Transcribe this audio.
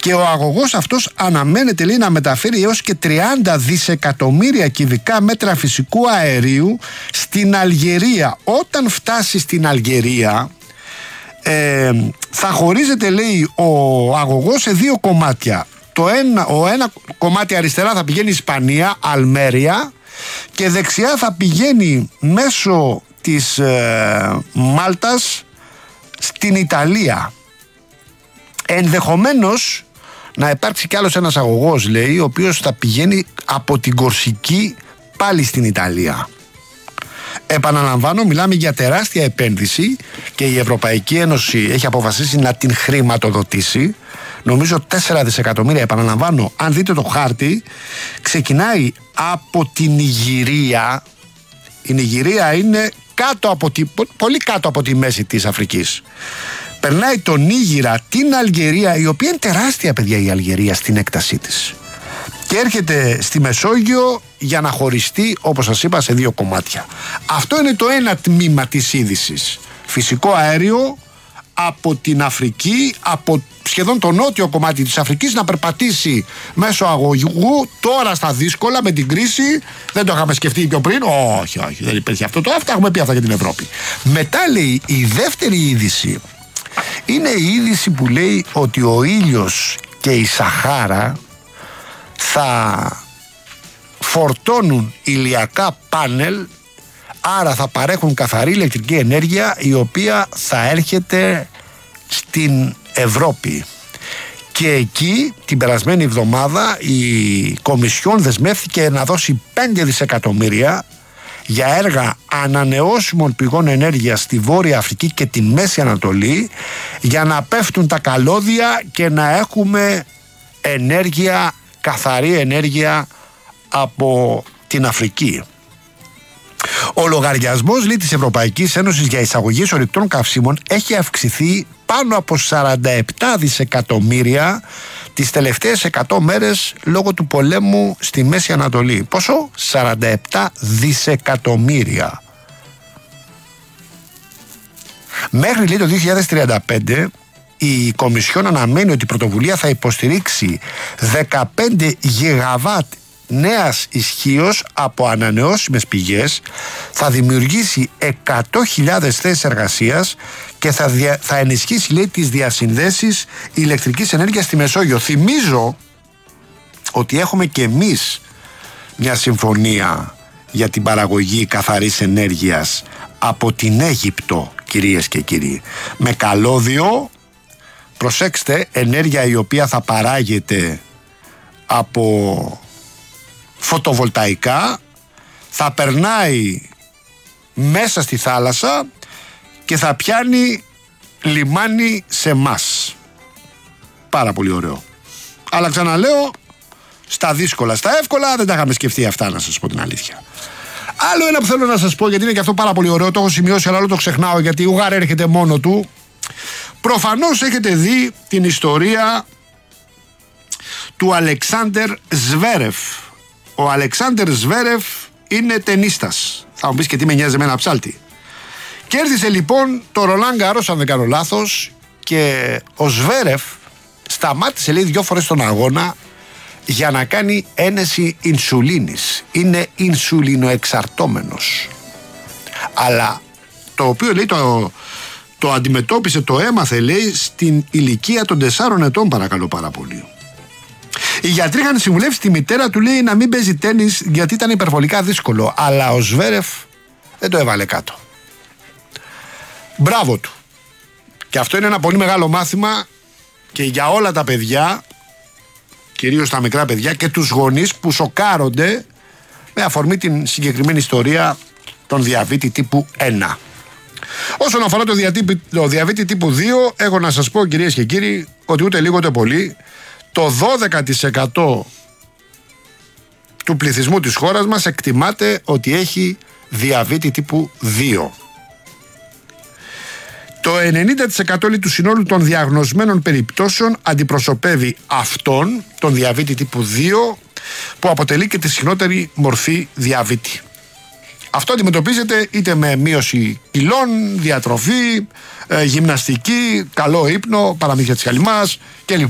Και ο αγωγός αυτός αναμένεται, λέει, να μεταφέρει έως και 30 δισεκατομμύρια κυβικά μέτρα φυσικού αερίου στην Αλγερία. Όταν φτάσει στην Αλγερία, θα χωρίζεται, λέει, ο αγωγός σε δύο κομμάτια. Ο ένα κομμάτι αριστερά θα πηγαίνει Ισπανία, Αλμέρια, και δεξιά θα πηγαίνει μέσω της Μάλτας στην Ιταλία. Ενδεχομένως να υπάρξει κι άλλος ένας αγωγός, λέει, ο οποίος θα πηγαίνει από την Κορσική πάλι στην Ιταλία. Επαναλαμβάνω, μιλάμε για τεράστια επένδυση και η Ευρωπαϊκή Ένωση έχει αποφασίσει να την χρηματοδοτήσει. Νομίζω 4 δισεκατομμύρια, επαναλαμβάνω. Αν δείτε το χάρτη, ξεκινάει από την Νιγηρία. Η Νιγηρία είναι πολύ κάτω από τη μέση της Αφρικής. Περνάει τον Νίγηρα, την Αλγερία, η οποία είναι τεράστια, παιδιά, η Αλγερία στην έκτασή της. Και έρχεται στη Μεσόγειο για να χωριστεί, όπως σας είπα, σε δύο κομμάτια. Αυτό είναι το ένα τμήμα της είδησης. Φυσικό αέριο από την Αφρική, από σχεδόν το νότιο κομμάτι της Αφρικής, να περπατήσει μέσω αγωγού. Τώρα στα δύσκολα, με την κρίση, δεν το είχαμε σκεφτεί πιο πριν. Όχι, δεν υπήρχε αυτό. Τώρα αυτά έχουμε πει αυτά για την Ευρώπη. Μετά, λέει, η δεύτερη είδηση είναι η είδηση που λέει ότι ο ήλιος και η Σαχάρα θα φορτώνουν ηλιακά πάνελ, άρα θα παρέχουν καθαρή ηλεκτρική ενέργεια, η οποία θα έρχεται στην Ευρώπη. Και εκεί την περασμένη εβδομάδα η Κομισιόν δεσμεύθηκε να δώσει 5 δισεκατομμύρια για έργα ανανεώσιμων πηγών ενέργειας στη Βόρεια Αφρική και τη Μέση Ανατολή, για να πέφτουν τα καλώδια και να έχουμε ενέργεια, καθαρή ενέργεια από την Αφρική. Ο λογαριασμός, λέει, της Ευρωπαϊκής Ένωσης για εισαγωγές ορυκτών καυσίμων έχει αυξηθεί πάνω από 47 δισεκατομμύρια τις τελευταίες 100 μέρες λόγω του πολέμου στη Μέση Ανατολή. Πόσο? 47 δισεκατομμύρια. Μέχρι, λέει, το 2035 η Κομισιόν αναμένει ότι η πρωτοβουλία θα υποστηρίξει 15 γιγαβάτ νέας ισχύως από ανανεώσιμες πηγές, θα δημιουργήσει 100.000 θέσεις εργασίας και θα ενισχύσει, λέει, τις διασυνδέσεις ηλεκτρικής ενέργειας στη Μεσόγειο. Θυμίζω ότι έχουμε και εμείς μια συμφωνία για την παραγωγή καθαρής ενέργειας από την Αίγυπτο, κυρίες και κύριοι, με καλώδιο. Προσέξτε, ενέργεια η οποία θα παράγεται από φωτοβολταϊκά, θα περνάει μέσα στη θάλασσα και θα πιάνει λιμάνι σε μας. Πάρα πολύ ωραίο. Αλλά ξαναλέω, στα δύσκολα, στα εύκολα δεν τα είχαμε σκεφτεί αυτά, να σας πω την αλήθεια. Άλλο ένα που θέλω να σας πω, γιατί είναι και αυτό πάρα πολύ ωραίο, το έχω σημειώσει αλλά όλο το ξεχνάω, γιατί ο Γάρ έρχεται μόνο του. Προφανώς έχετε δει την ιστορία του Αλεξάντερ Ζβέρεφ. Ο Αλεξάντερ Ζβέρεφ είναι τενίστας. Θα μου πεις και τι με νοιάζει με ένα ψάλτη. Κέρδισε λοιπόν το Ρολάν Γκαρός, αν δεν κάνω λάθος, και ο Ζβέρεφ σταμάτησε, λέει, 2 φορές τον αγώνα για να κάνει ένεση ινσουλίνης. Είναι ινσουλινοεξαρτώμενος. Αλλά το οποίο, λέει, το αντιμετώπισε, το έμαθε, λέει, στην ηλικία των 4 ετών, παρακαλώ πάρα πολύ. Οι γιατροί είχαν συμβουλεύσει τη μητέρα του, λέει, να μην παίζει τένις γιατί ήταν υπερβολικά δύσκολο. Αλλά ο Ζβέρεφ δεν το έβαλε κάτω. Μπράβο του. Και αυτό είναι ένα πολύ μεγάλο μάθημα και για όλα τα παιδιά, κυρίως τα μικρά παιδιά, και τους γονείς που σοκάρονται με αφορμή την συγκεκριμένη ιστορία των διαβήτη τύπου 1. Όσον αφορά το διαβήτη τύπου 2, έχω να σας πω, κυρίες και κύριοι, ότι ούτε λίγο ούτε πολύ, το 12% του πληθυσμού της χώρας μας εκτιμάται ότι έχει διαβήτη τύπου 2. Το 90% του συνόλου των διαγνωσμένων περιπτώσεων αντιπροσωπεύει αυτόν, τον διαβήτη τύπου 2, που αποτελεί και τη συχνότερη μορφή διαβήτη. Αυτό αντιμετωπίζεται είτε με μείωση κιλών, διατροφή, γυμναστική, καλό ύπνο, παραμύθια της χαλιμάς κλπ.